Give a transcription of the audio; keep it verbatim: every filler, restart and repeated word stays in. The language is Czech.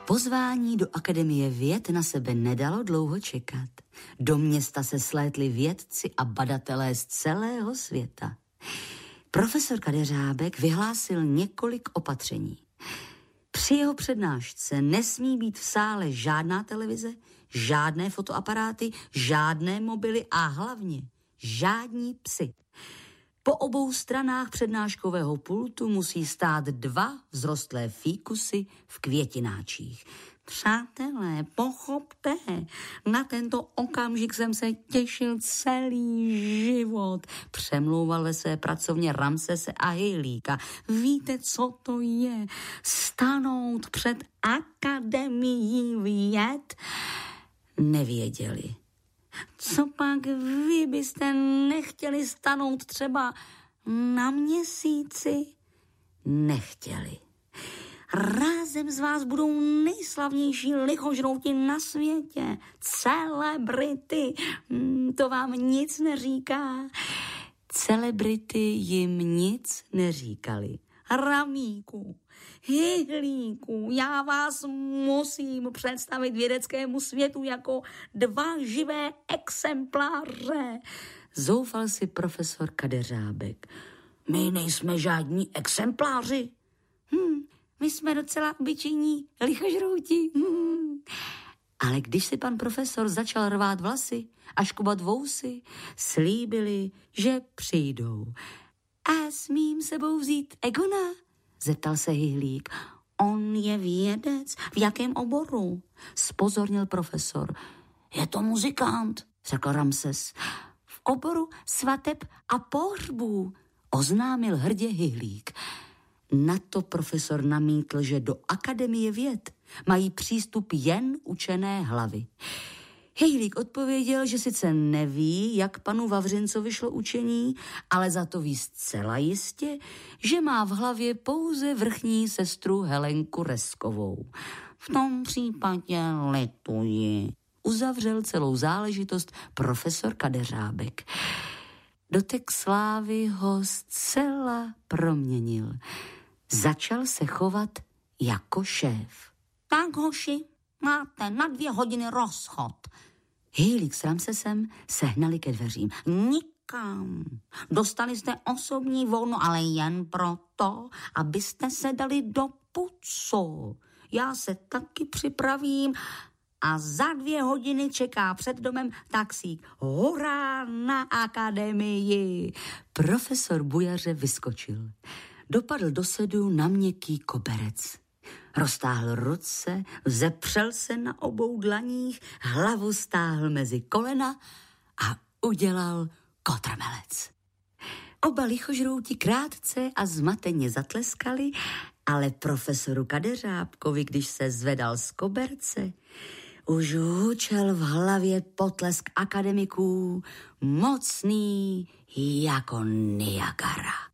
Pozvání do Akademie věd na sebe nedalo dlouho čekat. Do města se slétli vědci a badatelé z celého světa. Profesor Kadeřábek vyhlásil několik opatření. Při jeho přednášce nesmí být v sále žádná televize, žádné fotoaparáty, žádné mobily a hlavně žádní psi. Po obou stranách přednáškového pultu musí stát dva vzrostlé fíkusy v květináčích. Přátelé, pochopte, na tento okamžik jsem se těšil celý život, přemlouval ve své pracovně Ramsese a Hejlíka. Víte, co to je? Stanout před Akademií věd? Nevěděli. Co pak vy byste nechtěli stanout třeba na měsíci? Nechtěli. Rázem z vás budou nejslavnější lichožrouti na světě. Celebrity. To vám nic neříká. Celebrity jim nic neříkali. Ramíku, Hyhlíku, já vás musím představit vědeckému světu jako dva živé exempláře. Zoufal si profesor Kadeřábek. My nejsme žádní exempláři. Hm, my jsme docela obyčejní lichožrouti. Hm. Ale když si pan profesor začal rvát vlasy a škubat vousy, slíbili, že přijdou. A smím sebou vzít Egona? Zeptal se Hyhlík. On je vědec. V jakém oboru? Spozornil profesor. Je to muzikant, řekl Ramses. V oboru svateb a pohřbů, oznámil hrdě Hyhlík. Na to profesor namítl, že do Akademie věd mají přístup jen učené hlavy. Hyhlík odpověděl, že sice neví, jak panu Vavřincovi šlo učení, ale za to ví zcela jistě, že má v hlavě pouze vrchní sestru Helenku Reskovou. V tom případě lituji. Uzavřel celou záležitost profesor Kadeřábek. Dotek slávy ho zcela proměnil. Začal se chovat jako šéf. Tak, hoši, máte na dvě hodiny rozchod. Hyhlík s Ramsesem sehnali ke dveřím. Nikam. Dostali jste osobní volno, ale jen proto, abyste se dali do pucu. Já se taky připravím a za dvě hodiny čeká před domem taxík. Hurá na Akademii. Profesor Bujaře vyskočil. Dopadl do sedu na měkký koberec. Roztáhl ruce, vzepřel se na obou dlaních, hlavu stáhl mezi kolena a udělal kotrmelec. Oba lichožrouti krátce a zmateně zatleskali, ale profesoru Kadeřábkovi, když se zvedal z koberce, už hučel v hlavě potlesk akademiků, mocný jako Niagara.